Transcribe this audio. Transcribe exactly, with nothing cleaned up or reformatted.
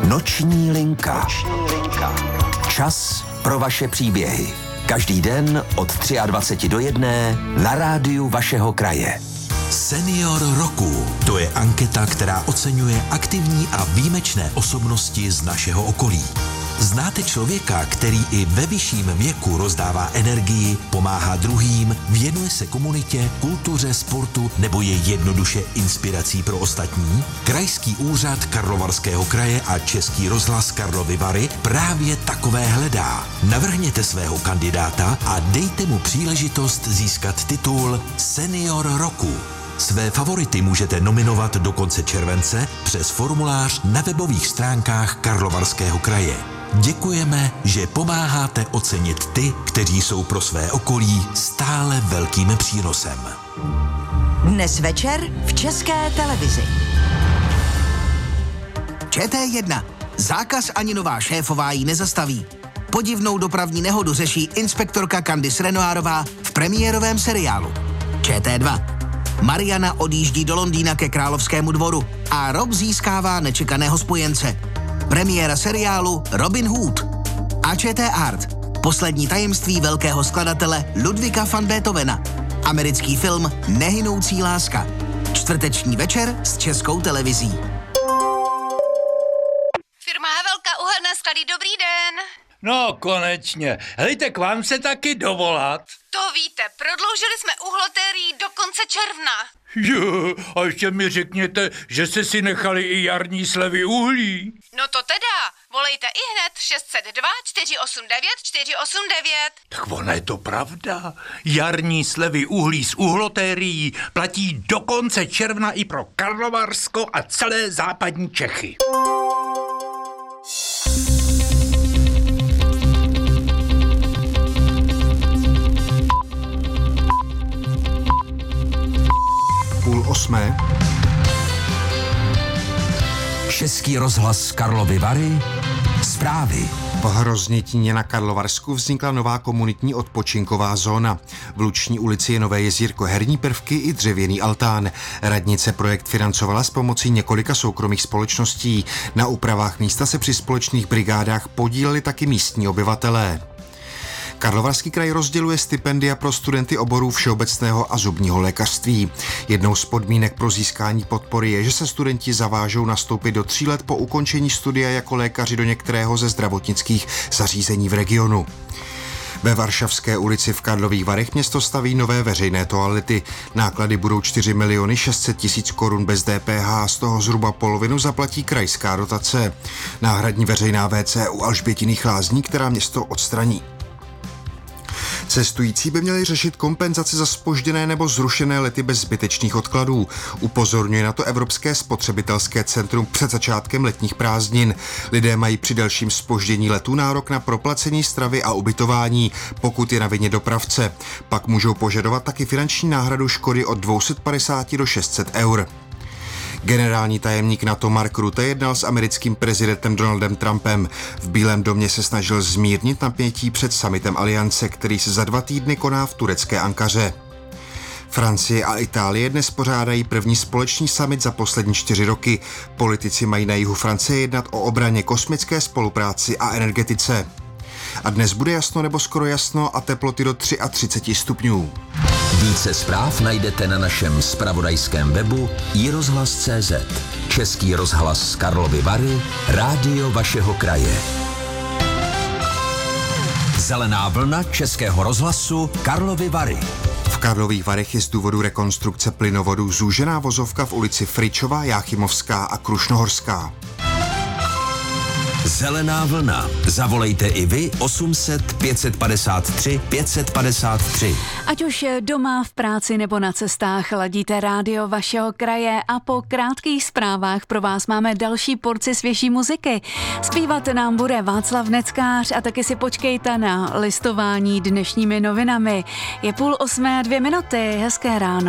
Noční linka. Noční linka. Čas pro vaše příběhy. Každý den od dvacet tři do jedné na rádiu vašeho kraje. Senior roku. To je anketa, která oceňuje aktivní a výjimečné osobnosti z našeho okolí. Znáte člověka, který i ve vyšším věku rozdává energii, pomáhá druhým, věnuje se komunitě, kultuře, sportu nebo je jednoduše inspirací pro ostatní? Krajský úřad Karlovarského kraje a Český rozhlas Karlovy Vary právě takové hledá. Navrhněte svého kandidáta a dejte mu příležitost získat titul Senior roku. Své favority můžete nominovat do konce července přes formulář na webových stránkách Karlovarského kraje. Děkujeme, že pomáháte ocenit ty, kteří jsou pro své okolí stále velkým přínosem. Dnes večer v České televizi. Č T jedna. Zákaz ani nová šéfová ji nezastaví. Podivnou dopravní nehodu řeší inspektorka Candice Renoirová v premiérovém seriálu. Č T dva. Mariana odjíždí do Londýna ke královskému dvoru a Rob získává nečekaného spojence. Premiéra seriálu Robin Hood. A Č T Art. Poslední tajemství velkého skladatele Ludvíka van Beethovena. Americký film Nehynoucí láska. Čtvrteční večer s Českou televizí. Firma Havelka, uhelné sklady, dobrý den. No, konečně. Hejte, k vám se taky dovolat. To víte, prodloužili jsme uhlotérii do konce června. Jo, a ještě mi řekněte, že jste si nechali i jarní slevy uhlí. No to teda, volejte i hned šest set dva čtyři osm devět čtyři osm devět. Tak ona je to pravda. Jarní slevy uhlí z uhlotérií platí do konce června i pro Karlovarsko a celé západní Čechy. Půl osmé. Český rozhlas Karlovy Vary. Zprávy. Po Hroznětíně na Karlovarsku vznikla nová komunitní odpočinková zóna. V Luční ulici je nové jezírko, herní prvky i dřevěný altán. Radnice projekt financovala s pomocí několika soukromých společností. Na úpravách místa se při společných brigádách podíleli taky místní obyvatelé. Karlovarský kraj rozděluje stipendia pro studenty oborů všeobecného a zubního lékařství. Jednou z podmínek pro získání podpory je, že se studenti zavážou nastoupit do tří let po ukončení studia jako lékaři do některého ze zdravotnických zařízení v regionu. Ve Varšavské ulici v Karlových Varech město staví nové veřejné toalety. Náklady budou čtyři miliony šest set tisíc korun bez D P H, z toho zhruba polovinu zaplatí krajská dotace. Náhradní veřejná V C u Alžbětiných lázní, která město odstraní. Cestující by měli řešit kompenzaci za zpožděné nebo zrušené lety bez zbytečných odkladů. Upozorňuje na to Evropské spotřebitelské centrum před začátkem letních prázdnin. Lidé mají při delším zpoždění letů nárok na proplacení stravy a ubytování, pokud je na vině dopravce. Pak můžou požadovat taky finanční náhradu škody od dvě stě padesát do šest set eur. Generální tajemník NATO Mark Rutte jednal s americkým prezidentem Donaldem Trumpem. V Bílém domě se snažil zmírnit napětí před summitem Aliance, který se za dva týdny koná v turecké Ankaře. Francie a Itálie dnes pořádají první společný summit za poslední čtyři roky. Politici mají na jihu Francie jednat o obraně, kosmické spolupráci a energetice. A dnes bude jasno nebo skoro jasno a teploty do třicet tři stupňů. Více zpráv najdete na našem zpravodajském webu i rozhlas tečka cé zet. Český rozhlas z Karlovy Vary, rádio vašeho kraje. Zelená vlna Českého rozhlasu Karlovy Vary. V Karlových Varech je z důvodu rekonstrukce plynovodu zúžená vozovka v ulici Fričová, Jáchymovská a Krušnohorská. Zelená vlna. Zavolejte i vy osm set pět set padesát tři pět set padesát tři. Ať už doma, v práci nebo na cestách ladíte rádio vašeho kraje a po krátkých zprávách pro vás máme další porci svěží muziky. Zpívat nám bude Václav Neckář a taky si počkejte na listování dnešními novinami. Je půl osmé a dvě minuty. Hezké ráno.